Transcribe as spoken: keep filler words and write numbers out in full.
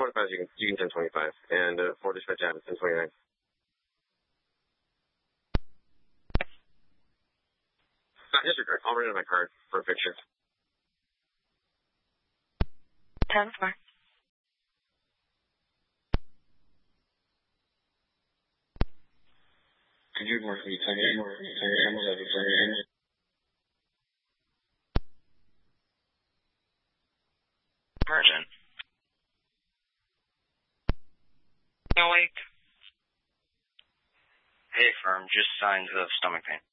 twenty-five, you can, you can ten twenty-five. And uh, for dispatch admin, ten twenty-nine. Uh, disregard. I'll run in my card for a picture. ten four. Could you more, can you tell me more, can you tell me how much I've been Emergent. Awake. Hey, firm, just signs of stomach pain.